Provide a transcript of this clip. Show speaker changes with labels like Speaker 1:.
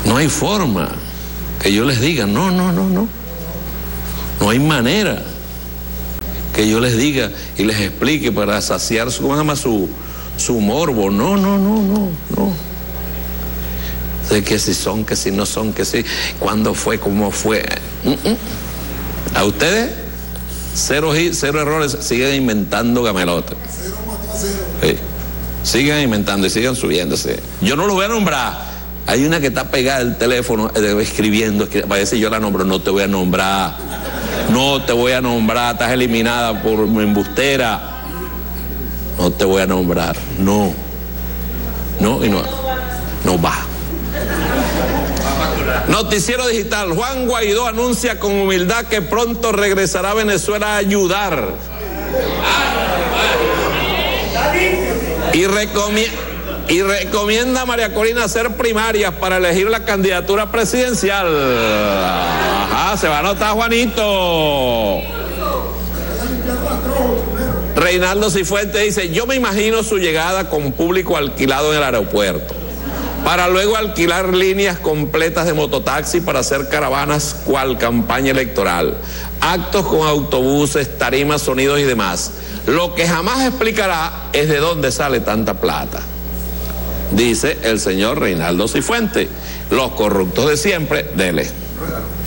Speaker 1: No hay forma que yo les diga, no. No hay manera que yo les diga y les explique para saciar su morbo. No. De que si son, que si no son, que si, cuándo fue, cómo fue. A ustedes, cero errores, siguen inventando gamelotes. Sí. Sigan inventando y sigan subiéndose. Yo no lo voy a nombrar. Hay una que está pegada al teléfono escribiendo, para decir yo la nombro. No te voy a nombrar, estás eliminada por embustera. No te voy a nombrar, no va. Noticiero Digital. Juan Guaidó anuncia con humildad que pronto regresará a Venezuela a ayudar. Y recomienda a María Corina hacer primarias para elegir la candidatura presidencial. Ajá, se va a anotar Juanito. Reinaldo Cifuentes dice, yo me imagino su llegada con público alquilado en el aeropuerto, para luego alquilar líneas completas de mototaxi para hacer caravanas cual campaña electoral, actos con autobuses, tarimas, sonidos y demás. Lo que jamás explicará es de dónde sale tanta plata. Dice el señor Reinaldo Cifuentes, los corruptos de siempre, dele.